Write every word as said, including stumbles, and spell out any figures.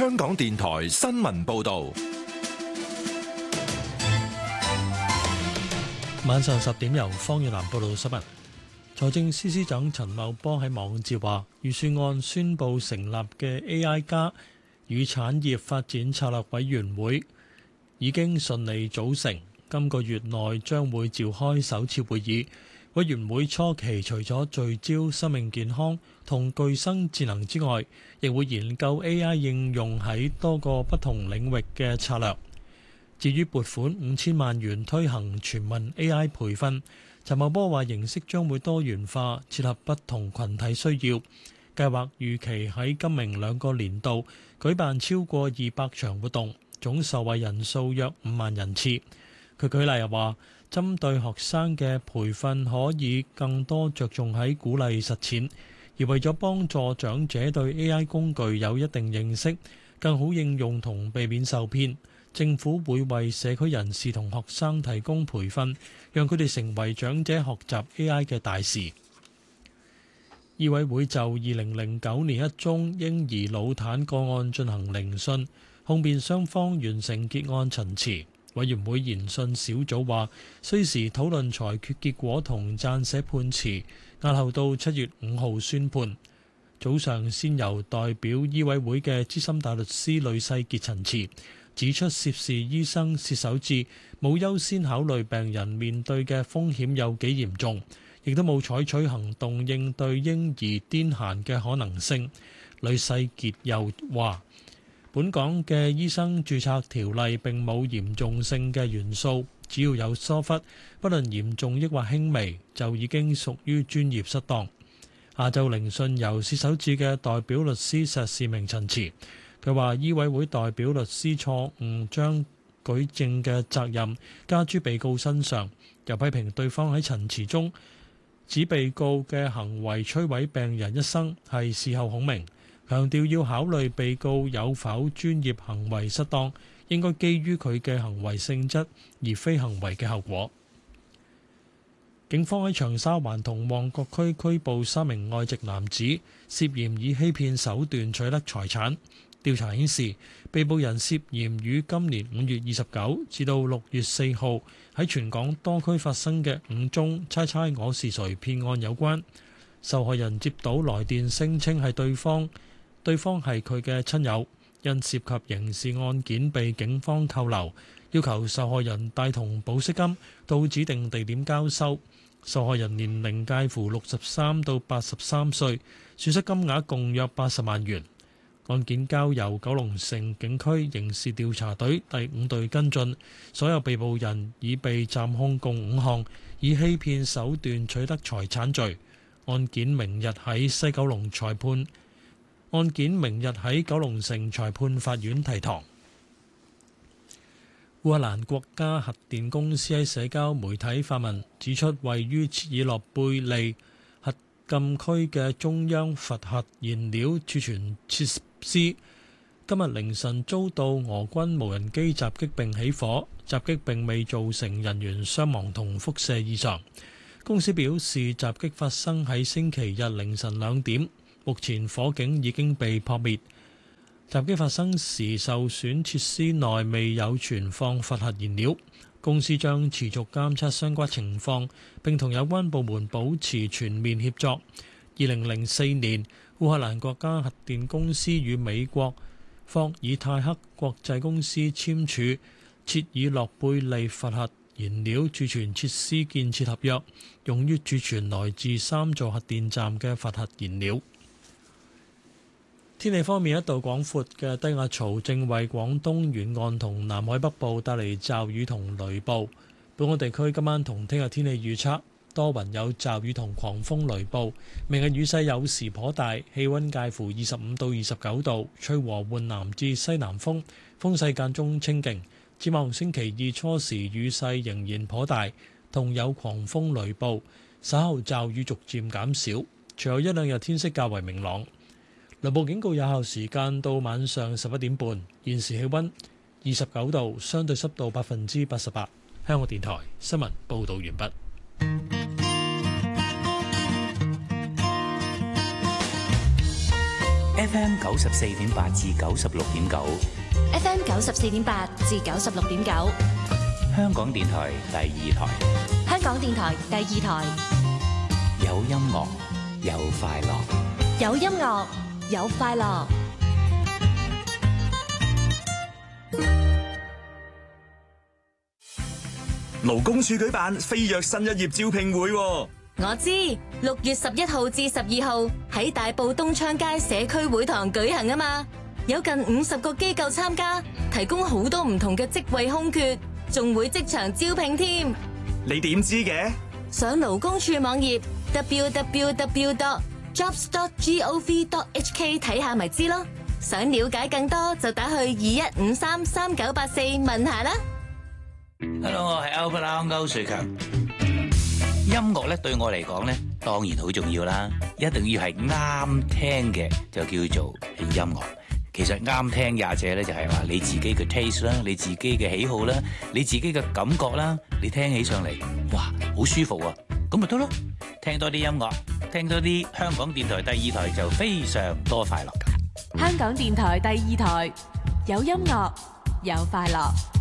香港電台新聞報道。 晚上十點由方月南報道新聞。財政司司長陳茂波喺網誌話，預算案宣布成立嘅 A I 加與產業發展策略委員會已經順利組成，今個月內將會召開首次會議。委員會初期除咗聚焦生命健康同具生智能之外，亦會研究 A I 應用喺多個不同領域嘅策略。至於撥款五千萬元推行全民 A I 培訓，陳茂波話形式將會多元化，切合不同群體需要。計劃預期喺今明兩個年度舉辦超過二百場活動，總受惠人數約五萬人次。佢舉例又話，針對學生嘅培訓可以更多着重喺鼓勵實踐，而為咗幫助長者對 A I 工具有一定認識，更好應用同避免受騙，政府會為社區人士同學生提供培訓，讓佢哋成為長者學習 A I 嘅大使。醫委會就二零零九年一宗嬰兒腦癱個案進行聆訊，控辯雙方完成結案陳詞。委員會研訊小組話，需時討論裁決結果同撰寫判詞，押後到七月五號宣判。早上先由代表醫委會嘅資深大律師呂世傑陳詞，指出涉事醫生薛守志冇優先考慮病人面對嘅風險有幾嚴重，亦都冇採取行動應對嬰兒癲癇嘅可能性。呂世傑又話，本港嘅醫生註冊條例並冇嚴重性嘅元素，只要有疏忽，不論嚴重抑或輕微，就已經屬於專業失當。下晝聆訊由薛守志嘅代表律師石士明陳詞，佢話醫委會代表律師錯誤將舉證嘅責任加諸被告身上，又批評對方喺陳詞中指被告嘅行為摧毀病人一生係事後孔明。強調要考慮被告有否專業行為失當，應該基於佢嘅行為性質，而非行為嘅後果。警方喺長沙灣同旺角區拘捕三名外籍男子，涉嫌以欺騙手段取得財產。調查顯示，被捕人涉嫌於今年五月二十九至到六月四號喺全港多區發生嘅五宗猜猜我是誰騙案有關。受害人接到來電聲稱係對方。對方係佢嘅親友，因涉及刑事案件被警方扣留，要求受害人帶同保釋金到指定地點交收。受害人年齡介乎六十三到八十三歲，損失金額共約八十萬元。案件交由九龍城警區刑事調查隊第五隊跟進，所有被捕人已被暫控共五項以欺騙手段取得財產罪。案件明日喺西九龍裁判。案件明日喺九龍城裁判法院提堂。烏克蘭國家核電公司喺社交媒體發文指出，位於切爾諾貝利核禁區嘅中央複核燃料儲存設施今日凌晨遭到俄軍無人機襲擊並起火，襲擊並未造成人員傷亡同輻射異常。公司表示，襲擊發生喺星期日凌晨兩點。目前火警已經被撲滅。襲擊發生時，受損設施內未有存放複核燃料。公司將持續監測相關情況，並同有關部門保持全面協作。二零零四年，烏克蘭國家核電公司與美國霍爾泰克國際公司簽署切爾諾貝利複核燃料儲存設施建設合約，用於儲存來自三座核電站嘅複核燃料。天氣方面，一道廣闊嘅低壓槽正為廣東沿岸同南海北部帶嚟驟雨同雷暴。本港地區今晚同聽日天氣預測多雲有驟雨同狂風雷暴，明日雨勢有時頗大，氣溫介乎二十五到二十九度，吹和緩南至西南風，風勢間中清勁。展望星期二初時雨勢仍然頗大，同有狂風雷暴，稍後驟雨逐漸減少，隨後一兩日天色較為明朗。雷暴警告有效時間到晚上十一點半。現時氣溫二十九度，相對濕度百分之八十八。香港電台新聞報道完畢。 F F M 九十四點八至九十六點九 ，F M 九十四點八至九十六點九， 香港電台第二台， 香港電台第二台， 有音樂，有快樂， 有音樂，有快樂。 勞工處舉辦飛躍新一頁招聘會， 我知六月十一號至十二號喺大埔東昌街社區會堂舉行啊嘛，有近五十個機構參加，提供好多唔同嘅職位空缺，仲會即場招聘添。 你點知嘅？ 上勞工處網頁 double-u double-u double-u dot jobs dot gov dot h k 睇下咪知咯。想了解更多就打去二一五三三九八四問下啦。 Hello， 我係 Albert 歐瑞強。音樂咧對我嚟講咧，當然好重要啦，一定要係啱聽嘅就叫做音樂。其實啱聽廿者咧就係話你自己嘅 taste 啦，你自己嘅喜好啦，你自己嘅感覺啦，你聽起上嚟，哇，好舒服啊，咁咪得咯。聽多啲音樂，聽多啲香港電台第二台就非常多快樂㗎。 香港電台第二台有音樂有快樂。